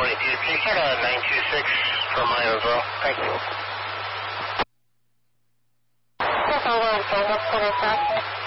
42. Can you start a 926 from mine as well? Thank you. That's all I'm saying. That's 25.